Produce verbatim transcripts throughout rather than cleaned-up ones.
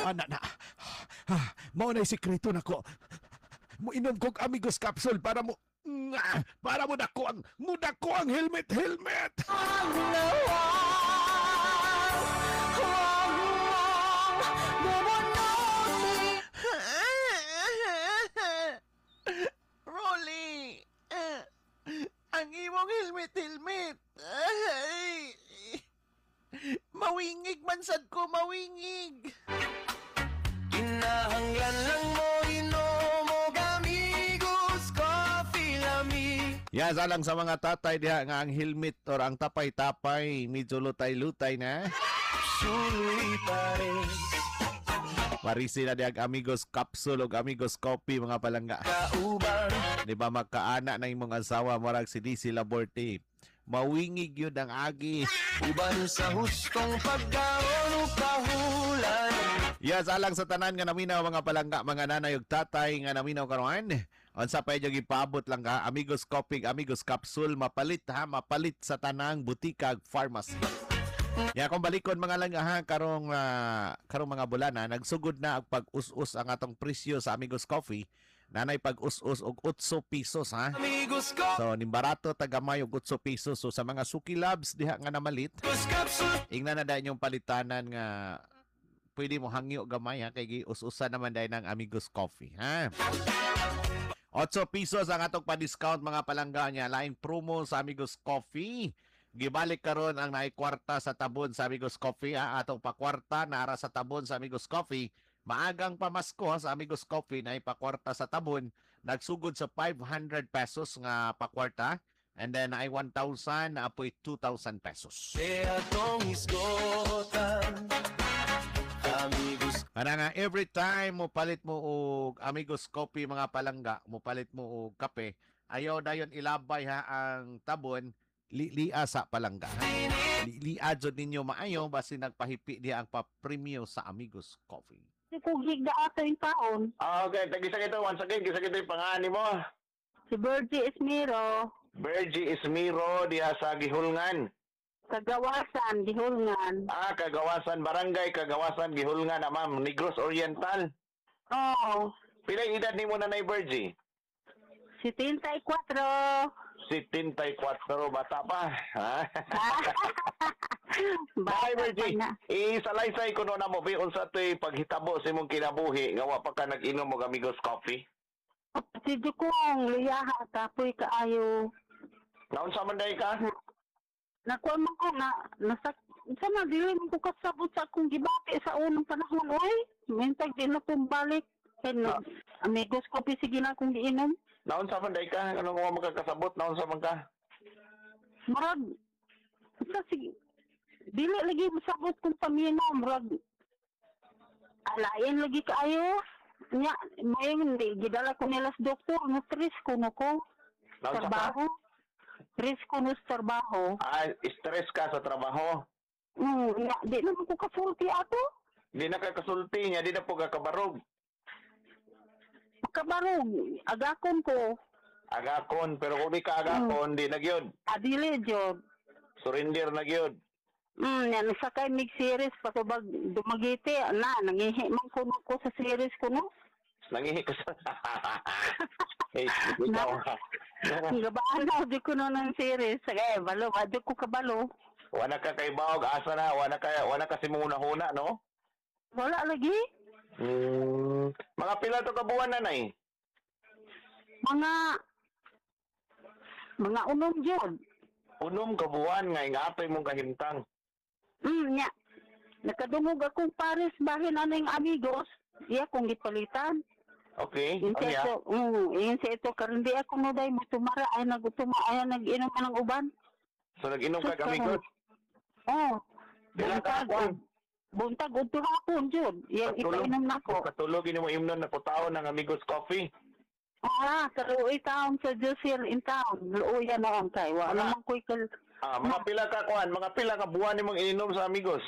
Ana na. Ah, mao na sikreto nako. Mo inom kog Amigos capsule para mo nga, para mo dako ang mo dako ang helmet helmet. Rolly! eh, Ang imong helmet-helmet! Ay! Mawingig man sad ko, mawingig! Kinahanglan lang mo inomo Amigos Coffee Lami. Ya salang sa mga tatay diha nga ang helmet or ang tapay-tapay medyo lutay-lutay na. Suloy pa rin Marisi na diag Amigos capsule ug Amigos coffee mga palangga. kauban. Di ba magkaana na imong asawa marag si D C Laborte. Mawingig yun ang agi. Uban sa hustong pagkaon o kahulan. Yes, alang sa tanan nga naminaw mga palangga, mga nanay ug tatay nga naminaw karon. Unsa pa yung ipaabot lang ka, Amigos Coffee, Amigos Capsule, mapalit ha, mapalit sa tanang butika ug pharmacy. Ya kung balikon mga lang ha karong uh, karong mga bulana nagsugod na ang pag-us-us ang atong presyo sa Amigos Coffee. Nanay pag-us-us og eight pesos ha. Amigos Coffee So nimbarato tagamay og eight pesos. So sa mga Suki Labs diha nga namalit, Capsule. ingnan na dahil yung palitanan nga pwede mo hangyo gamay ha kay us-usa naman dahil ng Amigos Coffee ha. eight pesos ang atong pa-discount mga palangga niya. Laing promo sa Amigos Coffee. Gibalik karon ang naikwarta sa tabon sa Amigos Coffee ha. Atong pakwarta nara sa tabon sa Amigos Coffee. Maagang pamasko ha, sa Amigos Coffee na ipakwarta sa tabon. Nagsugod sa five hundred pesos nga pakwarta. And then ay one thousand na apoy two thousand pesos. E atong isgotan Amigos. Ana nga every time mo palit mo og Amigos Coffee mga palangga, mo palit mo og kape, ayaw dayon ilabay ha ang tabon li-lia sa palangga. Li-lia jud ninyo maayo basi nagpahipi diha ang pa-premium sa Amigos Coffee. Si Kugig na ato yung taon. Ah, okay. Tagisa kita once again. Gisa kita yung pangani mo. Si Bergie Esmiro. Bergie Ismiro diha sa Gihulngan. Kagawasan, Dihulngan. Ah, Kagawasan Barangay, Kagawasan Gihulngan na ma'am. Negros Oriental. Oo. Pilay edad ni mo na na Bergie? seventy-four. seventy-four, bata pa. Ha? Bye, Bata Bergie. pa na. Isalaysay ko no na mo. Unsa to'y paghitabo sa imong kinabuhi. Nga wa pa ka nag-inom mo Amigos Coffee. Si Jukong, liyaha, tapoy kaayo. Naunsa man day ka? Nakuha mo ko na, nasa, sana dili mo ko kasabot sa akong gibati sa unang panahon, oy. Mintag din na kong balik. Kaya no, Amigos Coffee, sige na akong giinom. Naunsa man day ka? Anong mo magkakasabot? Naunsa man ka? Marag, sa sige, dili lagi masabot kong paminom, marag, alayan lagi kaayo. Nya, may hindi, gidala ko nila sa doktor, no, tres ko no ko, Naunsa ka? trabaho. Tres ko no sa trabaho. Ah, stress ka sa trabaho. Hmm, nya, di naman ko kasulti ato. Di na ka kasulti niya, di na po ka kabarog. Kabarog, agakon ko, Agakon, pero kung di ka agakon, di na gyud. adili job. Surrender na gyud. Hmm, yan, sakay mig series, patubag, dumagiti, na, nangihi man kuno ko sa series ko, no? Nangihi ka sa... Eh, ikaw ha. Gabaan na, di ko no ng series. Sagay, balo, adyo ko kabalo. Wala ka kay Baog, asa na, wala ka, wala ka si muna-huna, no? Wala lagi. Hmm, mga pila to kabuan na, nay? Mga, mga unom jod. Unom kabuan, nga, ingapay mong kahimtang. Hmm, nya. Nakadungog akong Paris bahin aning Amigos. Iya kong gipalitan. Okay, Yun ano sa ya? ito, mm, yun sa ito, karon di ako no day mo tumara ay nagutuma ay nag-inom ka ng uban. So, nag-inom ka Sus, Amigos? Oh. Pila ka hapon? Buntag udto hapon jud. Yang Katulog- ipainom nako. Katulogin mo imnon na putaon ng Amigos Coffee. Ah, karuoy taon sa Josel in town. Luoy yan noon kay. Wa Wala. naman ko'y kal... Ah, mga pila ka kuan, mga pila ka buwan nimong ininom sa Amigos.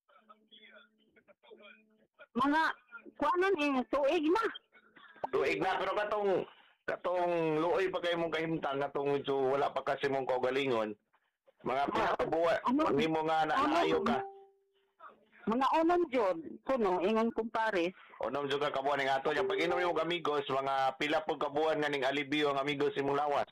Mga, kuanan eh, tuig na. Tuig na, pero katong katong luoy pa kayo mong kahimtang, katong medyo wala pa kasi mong kaugalingon. Mga pila ka buwan, Ano? hindi mo nga na, Ano? naayo ka. Mga unon jud, kuno ingon kumpares. Unom jud ka kabuan ning ato yang pag-inom imong amigos mga pila pud kabuan nga ning alibyo ang amigos imong lawas.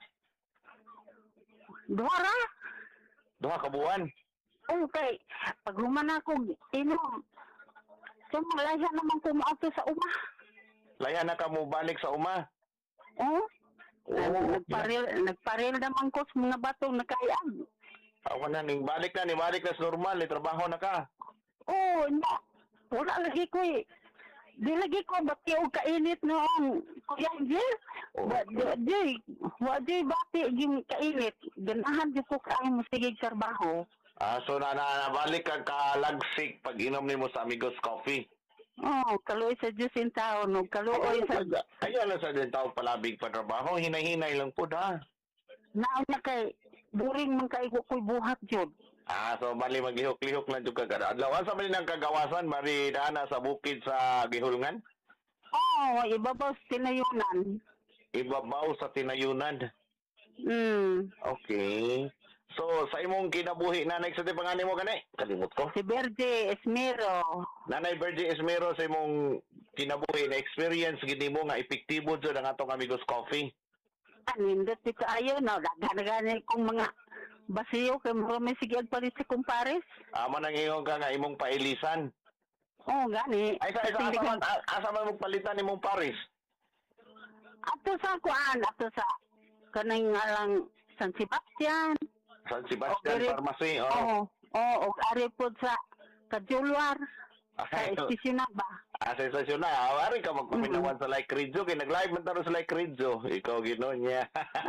Duha ra. Duha ka buwan. Okay, pag human ako inom. So malaya naman ko maato sa uma. Laya na ka mo balik sa uma. Oh, Oo. nagparil nagparil naman ko sa mga batong nakayag. Ako na ning balik na ni balik na sa normal ni trabaho na ka. Oh, na. Wala lagi ko eh. Di lagi ko bati o kainit noong Kuya Angel. Oo. Wa di di wa di bati yung kainit. Ganahan di ko kaya mo sige trabaho. Ah, so na, na nabalik ka kalagsik pag inom nimo sa Amigos Coffee. Oh, kaluoy sa Diyos in taon, no? Kaluoy sa Ayan na sa din tao palabig pa trabaho, hinay-hinay lang po da. naon na kay buring man kay ko ko'y buhat jud. Ah, so bali maghihok-lihok lang jud ka kada adlaw. Asa man nang kagawasan mari dana sa bukid sa Gihulngan? Oh, ibabaw sa tinayunan. Ibabaw sa tinayunan. Hmm. Okay. So sa imong kinabuhi nanay sa pangalan mo gani? Kalimot ko. Si Berge Esmero. Nanay Virgie Esmero sa imong kinabuhi na experience gid mo nga epektibo jud ang atong Amigos Coffee. Anindot ti kaayo no, daghan-daghan kung mga basiyo kay mo may sige palit sa kumpares. Amo nang ingon ka nga imong pailisan. Oh, gani. Ay sa isa asa man a- asa man magpalitan imong Paris. Ato sa kuan, ato sa kanang nga lang San Sebastian. San Sebastian Okay. Pharmacy. Oh. Oh, oh, og ari pod sa Kajulwar. Sa Ay, estisyon na ba? ah, sensasyon na. Ah, Ari ka magpaminawan sa Like Rizzo. Kaya nag-live man taro sa Like Rizzo. Ikaw gino'n niya.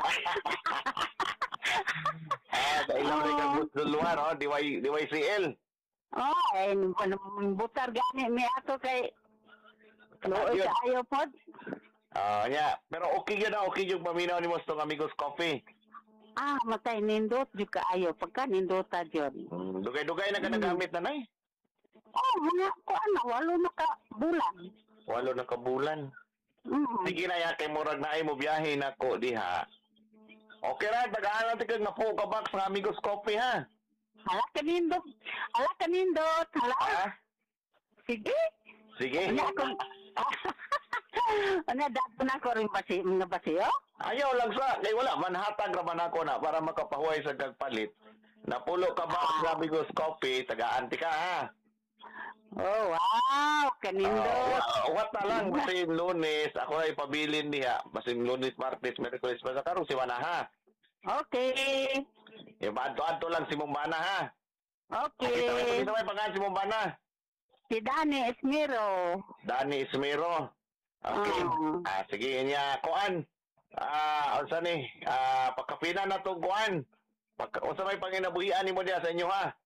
ah, kailan rin kang gusto luar, oh. D Y, D Y C L. Oh, eh, ano butar gani mi ato kay Looy Yun. sa ayo pod. Ah, niya. Pero okay yun na. Okay yung paminaw ni Mostong Amigos Coffee. Ah, matay nindot jud kaayo pagka nindota jud. Hmm, dugay-dugay na ka nagamit na, nay. Oh, mga kuan na walo na ka bulan. Walo na kabulan. Mm. Sige na ya kay murag na ay mo biyahe na ko diha. Okay ra, tagaan natin kag napo ka box ng Amigos Coffee, ha? Hala ka nindot. Hala ka nindot. Hala. Ha? Sige. Sige. Ano ako? Ano, dato na ko rin basi, mga basiyo? Ayaw lang sa, kay wala, manhatag raman ako na para makapahuay sa kagpalit. Napulo ka ba sa Amigos Coffee, taga-anti ka, ha? Oh, wow. Kanindot. Uh, what na lang, basin lunes, ako na ipabilin niya. Basin lunes, martes, merkulis, basta karong si Mana, ha? Okay. Yung adto-adto lang si Mumbana, ha? Okay. Kita may may pangalan si Mumbana. Si Dani Esmero. Dani Ismero. Okay. Oo. Ah, sige niya, kuan. Ah, unsa ni? Ah, pagkapina na to kuan. Pagka unsa may panginabuhian nimo diha sa inyo, ha?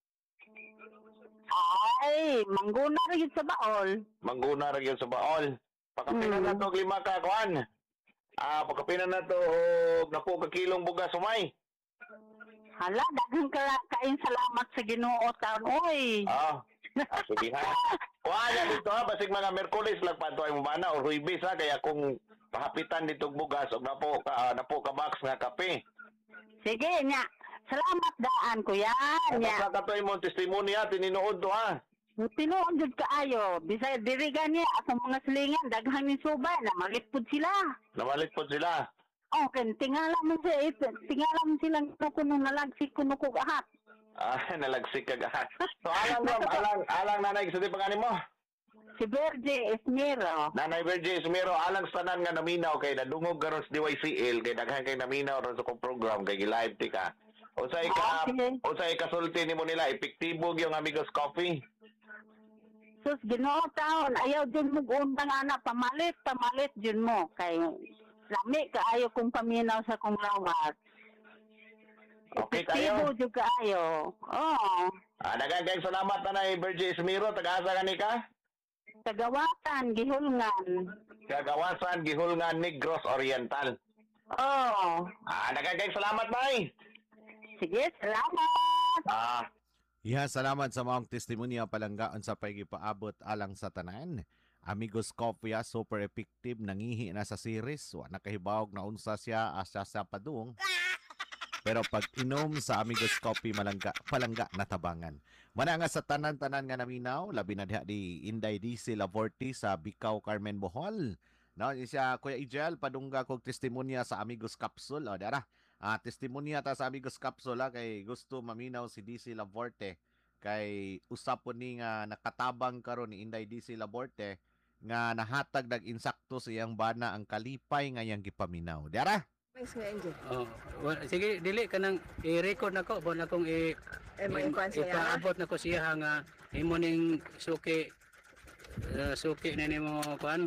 Ay, mangguna rin sa baol. Mangguna ra gyud sa baol. Pagkapina Mm. na to og lima ka kuan. Ah, pagkapina na to og napo ka kilong bugas sumay. Hala, daghang ka kain salamat sa Ginoo taon. Oy. Ah. Ah, sige ha. Kuha niya dito ha, basig mga Merkulis lang pa ito ay mabana o Ruibis ha, kaya kung pahapitan dito bugas o napo ka, ah, napo ka box nga kape. Sige nya. Salamat daan kuya nya. Basta ka to imong testimony ha, tininood to ha. Tinuod jud kaayo. Bisay diri gani sa mga silingan daghang ni subay na malipod sila. Namalit po sila. Oh, kan tingala mo sa ito. Tingala mo silang kuno nalagsik kuno ko ahat. Ah, nalagsik ka gahan. So alang lang, alang, alang nanay, sa di panganin mo? Si Berge Esmero. Nanay Virgie Ismero, alang sanan nga naminaw kay nadungog karon sa D Y C L, kay daghan kay naminaw ron sa kong program, kay gi-live ti ka. Unsay ka, Okay. unsay kasulti nimo nila, epektibo yung Amigos Coffee. Sus, Ginoo taon, ayaw dyan mo undang anak, pamalit, pamalit dyan mo. Kay lami ka ayaw kong paminaw sa kong lawat. Okay Epektibo kayo? dyan ka ayaw. Oo. Ah, daghang kay salamat nanay Virgie Ismero, taga-asa ka ni ka? Tagawatan, gihulngan. Kagawasan, Gihulngan, Negros Oriental. Oo. Ah, daghang kay salamat nay. Sige, salamat. Ah, Iya, salamat sa mga testimonya palanggaan sa pagipaabot alang sa tanan. Amigos Coffee, ah, super effective, nangihi na sa series. Wa nakahibawog na unsa siya asa sa padung. Pero pag inom sa Amigos Coffee malangga, palangga natabangan. Mana nga sa tanan-tanan nga naminaw, labi na diha di Inday D C Lavorti sa Bicao, Carmen, Bohol. No, siya Kuya Ijel padungga kog testimonya sa Amigos Capsule. O dara. Ah, testimonya ta sa Amigos Capsule ha, kay gusto maminaw si D C Lavorte kay usap po ni nga nakatabang karon ni Inday D C Lavorte nga nahatag dag insakto sa iyang bana ang kalipay nga iyang gipaminaw. Dara. Thanks nga, Angel. Oh, well, sige, dili ka nang i-record nako, bon akong i Eh, may kwan siya. ipaabot nako siya nga imo ning suki uh, suki na nimo kwan.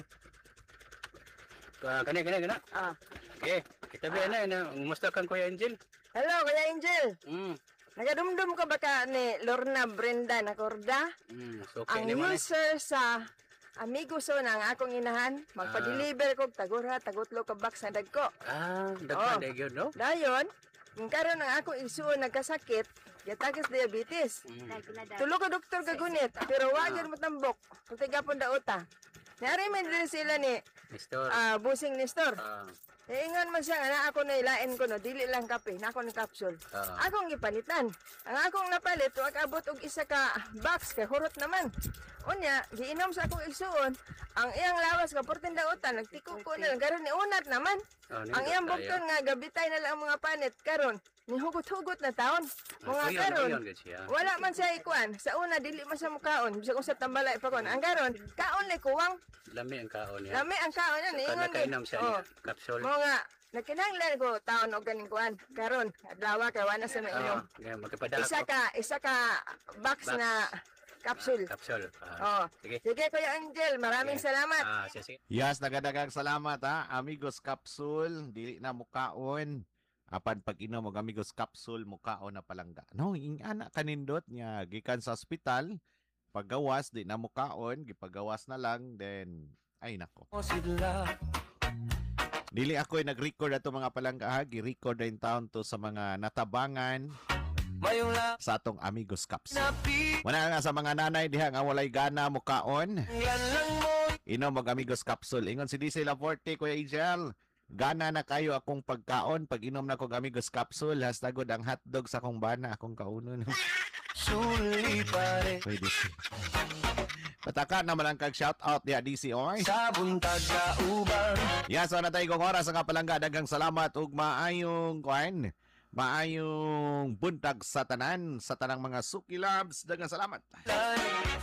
Uh, kani kani kana. Ah. Okay, kita ba na na musta kang Kuya Angel? Hello, Kuya Angel. Mm. Nagadumdum ka ba ka ni Lorna Brenda Nakorda? Mm, suki Ang nimo ni. user sa Amigo so na ang akong inahan, magpa-deliver ko tagura tagutlo ka box na dagko. Ah, Oh. daghan oh. gyud no? Dayon, kung karon ang akong isuon nagkasakit, yatagas diabetes. Mm. Tulo ka doktor kagunit, pero wa gyud matambok. Kung tigapon daota. Nari man din sila ni Mister. ah, busing ni store. Ah, Eh, ingon man siya nga na ako na ilain ko no, dili lang kape, na ako ni capsule. ah. Akong gipalitan. Ang akong napalit, wag abot og isa ka box kay hurot naman. Unya, giinom sa akong igsuon, ang iyang lawas ka portin daotan, nagtiko ko na, garon ni unat naman. Oh, Ang iyang bukton nga gabitay na lang ang mga panit karon, ni hugot-hugot na taon. Mga karon, wala man siya ikuan. Sa una dili man siya mukaon, bisag usa tambalay pa kon. Ang karon, kaon lay kuwang. Lami ang kaon niya. Lami ang kaon yan, Kada ingon. kainom siya Oh. niya. Capsule. Mo nga, nakinahanglan ko taon og ganing kuan. Karon, adlaw kay wala sa mainom. Ah, yeah, magkapadala Isa ko. ka, isa ka box, Box. na capsule. Capsule. Ah, Oh. sige. Sige Kuya Angel, maraming Sige. salamat. Ah, sige, sige. Yes, nagadagang salamat ha. Amigos Capsule, dili na mukaon. Apan pag inom og Amigos Capsule, mukaon na palangga. No, ing ana kanindot niya gikan sa ospital, paggawas di na mukaon, gipagawas na lang, then ay nako. Sidla Dili ako nag-record ato mga palangga ha, gi-record din taon to sa mga natabangan mayong la sa atong Amigos Capsule. napi Wala nga sa mga nanay diha nga walay gana mukaon. lan lang mo Inom og Amigos Capsule. Ingon si D C Lavorte, Kuya Angel. Gana na kayo akong pagkaon pag inom na kog Amigos Capsule. Hastagod ang hotdog sa akong bana akong kaunon. suli pare Pwede si. Pataka naman ang kag shout out diha D C oy. sa buntag sa uban Yes, so natay kong oras nga palangga. Daghang salamat ug maayong kuan. Maayong buntag sa tanan sa tanang mga Suki Labs. Daghang salamat. Lani